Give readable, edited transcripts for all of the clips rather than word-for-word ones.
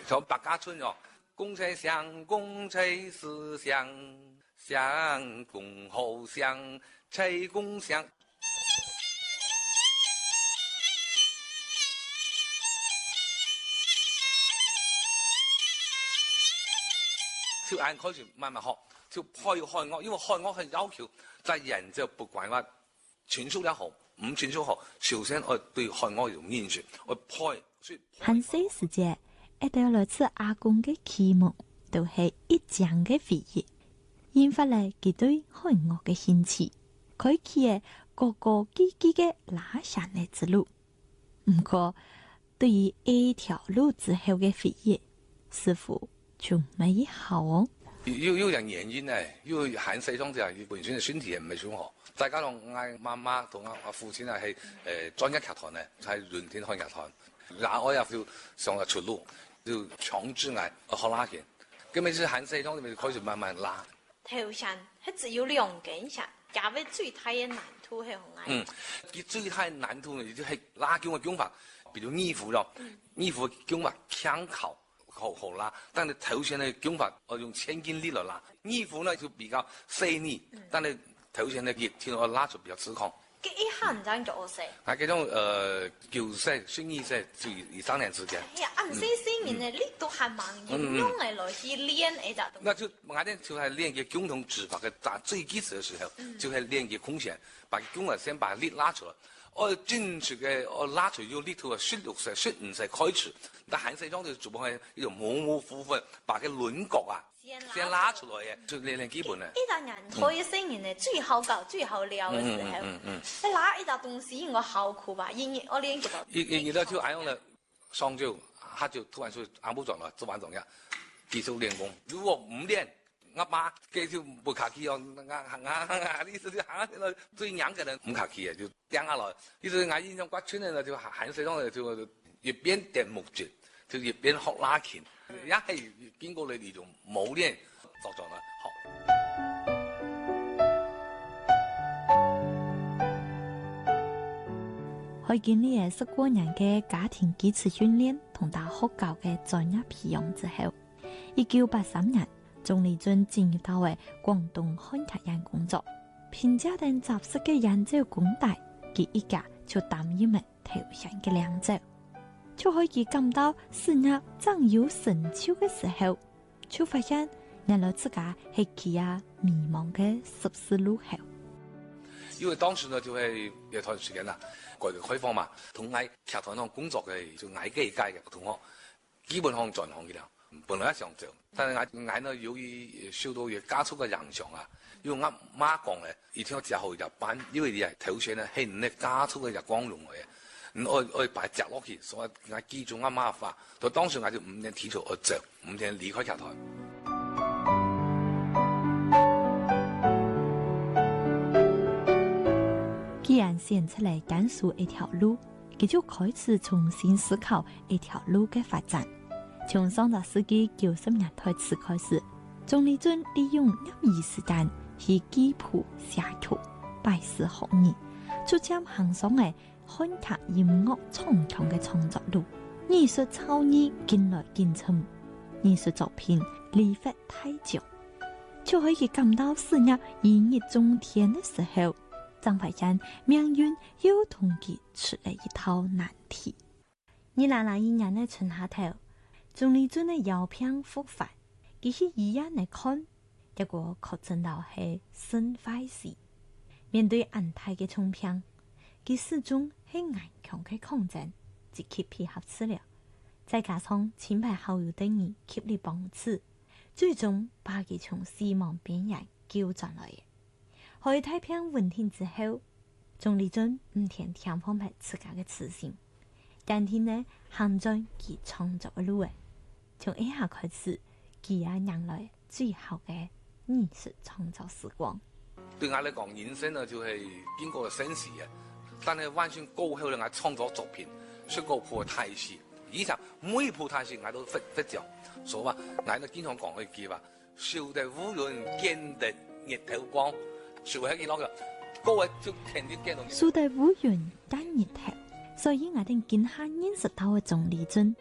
像百家村哦，公车香，公车思乡，乡公好乡，车公香。就按开始慢慢學，就開樂，因為開樂係要求在人就不管話傳輸也好，唔傳輸好，首先我對開樂有認識，我開。 很細時節，一到來自阿公嘅啟蒙，都係一漳嘅回憶，引發嚟佢對開樂嘅興趣，開啟嘅個個叽叽嘅拉山嘅之路。唔過，對於一條路之後嘅回憶，似乎就美好哦。 有人原因呢，因為喺細莊就本身嘅身體唔係算好，再加上嗌媽媽同我父親係專業劇團呢，係輪天開劇團，然後我又要上咗出路，就強制嗌學拉弦，咁咪是喺細莊咪開始慢慢拉。 頭先係只有兩根弦，加位最大嘅難度係何解？ 佢最大難度呢就係拉弓嘅弓法，比如二胡咯，二胡弓法強口。好拉，但係頭先嘅弓法我用千斤力嚟拉，二胡呢就比較細膩，但係頭先嘅熱天我拉出比較粗獷。 幾下唔爭咗些？ 係嗰種9歲、12歲至2、3年之間。 哎呀，按細年嘅力度係蠻嚴用嚟來去練呢隻東西。 那就我哋就係練嘅弓同指法嘅打最基礎嘅時候，就係練嘅空弦，把弓啊先把力拉出來。我進去嘅，我拉出要力度啊，16歲、15歲開始，但喺細莊就做係一種模模糊糊，把個輪廓啊先拉出來嘅，就練基本啊。 一隻人可以細年嘅最好搞、最好撩嘅時候，你拉一隻東西我好酷吧？我練幾多？ 而家就按樣咧，上晝、下晝突然就按部狀啦，做完重日，繼續練功。如果唔練，我媽佢就不客氣哦，意思就行到最硬嘅人唔客氣嘅，就掟下來。意思我印象刮村咧就喺細莊就一邊掟木梢，就一邊學拉琴，也係經過你呢種磨練作咗啦學。可見呢係過人嘅家庭基礎訓練同大學教嘅專業培養之後，1983年。鍾麗君進入到為廣東漢劇院工作，憑借等雜誌嘅演奏功帶，佢一家就擔任咗頭上嘅兩奏，就可以感到事業正有成就嘅時候，就發現原來自家係佢迷茫嘅14路後。 因為當時呢就係有段時間啦，改革開放嘛，同喺劇團上工作嘅就捱幾屆嘅同學，基本上轉行嘅啦。本來一想做，但係我呢由於受到嘅家族嘅影響啊，因為我媽講咧，以前我之後入班，因為你係頭先咧係唔係家族嘅日光榮嘅，我把摘落去，所以我記住我媽話，到當時我就5年提出我做，5年離開劇團。 既然選出嚟揀選一條路，佢就開始重新思考一條路嘅發展。從上個世紀90年代開始，鍾麗君利用業餘時間去記譜寫曲、拜師學藝，逐漸行上嘅漢劇音樂創強嘅創作路。藝術造詣漸來漸深，藝術作品離發太久，就可以感到事業如日中天嘅時候，張發現命運又同佢出了一套難題。2001年嘅春夏頭，鍾麗君嘅腰片復發，佢去醫院嚟看，結果確診到係腎壞死。面對安泰嘅重病，佢始終係頑強嘅抗戰，積極配合治療，再加上親朋好友等人極力幫持，最終把佢從死亡邊緣救轉來嘅。喺太平穩定之後，鍾麗君唔停聽放棄自家嘅痴心，但天呢行在佢創作嘅路嘅。從一下開始，佢也迎來最後嘅藝術創作時光。 對我嚟講，人生呢就係經過生死嘅，但係完全過後咧，我創作作品雪過鋪太時，以前每一鋪太時我都發著，所以話我都經常講一句話：燒得烏雲，見得日頭光。燒喺幾多嘅，各位就肯定見到。 燒得烏雲，見日頭，所以我哋見下認識到嘅鍾麗君。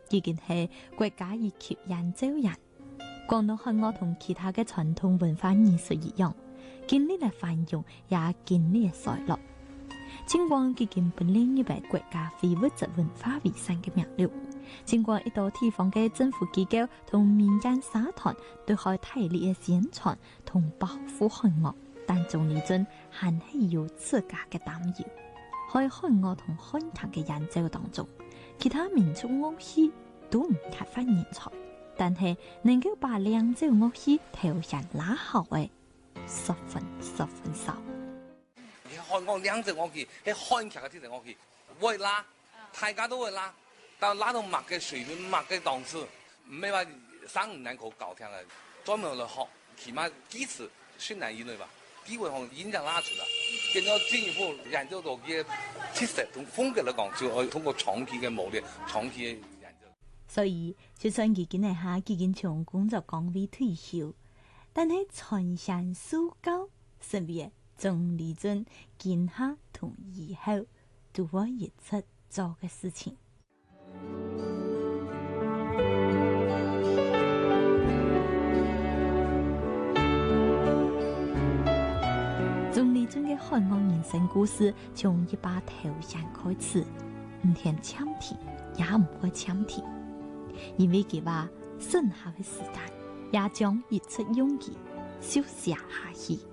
已經係國家以及揚州人。廣東漢樂同其他嘅傳統文化藝術一樣，經歷了繁榮，也經歷了衰落。儘管已經被列入為國家非物質文化遺產嘅名錄，儘管一到地方嘅政府機構同民間社團對佢大力嘅宣傳同保護漢樂，但總理尊還係有自家嘅擔憂。喺漢樂同漢壇嘅演奏當中，其他民族樂器都唔缺乏人才，但係能夠把兩種樂器投上拉好嘅十分少。 漢樂兩隻樂器，係漢劇嘅呢隻樂器，會拉，大家都會拉，但拉到乜嘅水平、乜嘅檔次，唔係話3-5年可搞掂嘅，專門嚟學，起碼幾次訓練以內吧。基本上已經拉出啦，更加進一步研究到嘅特色同風格嚟講，就可以通過長期嘅磨練、長期嘅研究。 所以，就算佢今年下已經從工作崗位退休，但係傳承蘇高，身邊總理尊今下同以後都會一直做嘅事情。總理尊嘅漢樂人生故事，從一把頭上開始，唔聽搶聽，也唔會搶聽，因為佢話剩下嘅時間，也將一出勇氣，消寫下去。